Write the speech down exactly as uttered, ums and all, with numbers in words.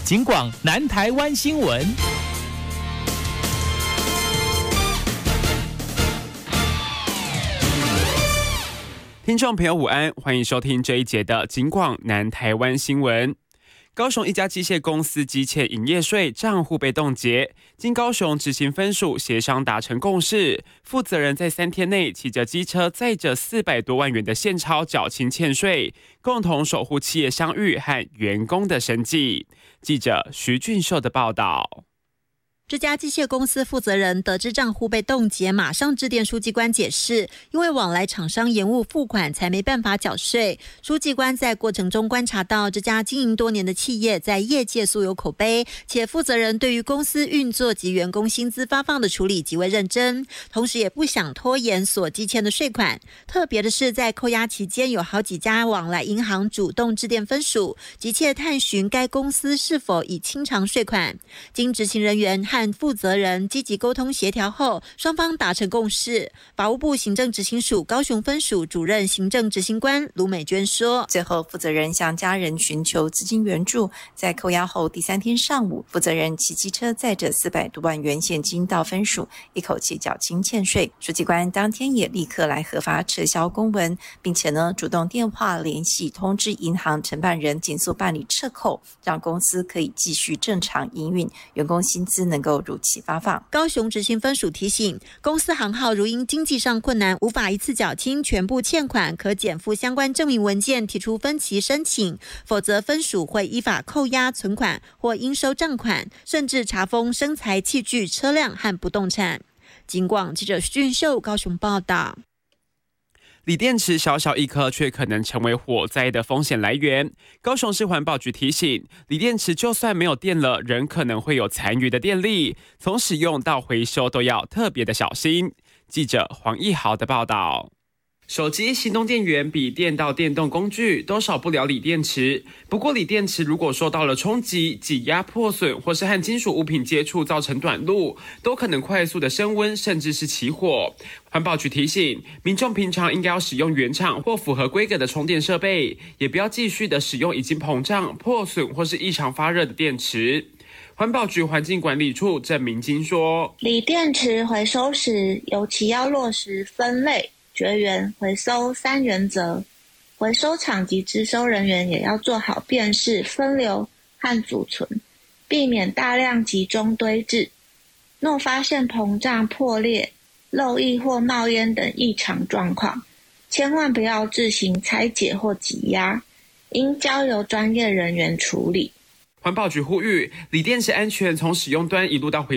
警广南台湾新闻。 听众朋友午安，欢迎收听这一节的警广南台湾新闻。高雄一家机械公司积欠营业税，账户被冻结。经高雄执行分署协商达成共识，负责人在三天内骑着机车载着四百多万元的现钞缴清欠税，共同守护企业商誉和员工的生计。记者徐俊秀的报道。 这家机械公司负责人得知账户被冻结，马上致电书记官解释，因为往来厂商延误付款，才没办法缴税。书记官在过程中观察到，这家经营多年的企业在业界素有口碑，且负责人对于公司运作及员工薪资发放的处理极为认真，同时也不想拖延所积欠的税款。特别的是，在扣押期间，有好几家往来银行主动致电分署，急切探寻该公司是否已清偿税款。经执行人员和和负责人积极沟通协调后，双方达成共识。法务部行政执行署高雄分署主任行政执行官卢美娟说， 最后负责人向家人寻求资金援助，在扣押后第三天上午，负责人骑机车载着四百多万元现金到分署，一口气缴清欠税。书记官当天也立刻来核发撤销公文，并且呢主动电话联系通知银行承办人紧速办理撤扣，让公司可以继续正常营运，员工薪资能够如期发放。 高雄执行分署提醒，公司行号如因经济上困难无法一次缴清全部欠款，可减负相关证明文件提出分期申请，否则分署会依法扣押存款或应收账款，甚至查封生财器具、车辆和不动产。警广记者徐俊秀高雄报道。 锂电池小小一颗，却可能成为火灾的风险来源。高雄市环保局提醒，锂电池就算没有电了，仍可能会有残余的电力，从使用到回收都要特别的小心。记者黄义豪的报道。手机、行动电源、笔电到电动工具都少不了锂电池。不过，锂电池如果受到了冲击、挤压、破损，或是和金属物品接触造成短路，都可能快速的升温，甚至是起火。环保局提醒民众，平常应该要使用原厂或符合规格的充电设备，也不要继续的使用已经膨胀、破损或是异常发热的电池。环保局环境管理处郑明金说， 锂电池回收时，尤其要落实分类、绝缘、回收三原则，回收厂及支收人员也要做好辨识、分流和储存，避免大量集中堆置。若发现膨胀、破裂、漏液或冒烟等异常状况，千万不要自行拆解或挤压，应交由专业人员处理。 环保局呼吁，锂电池安全从使用端一路到回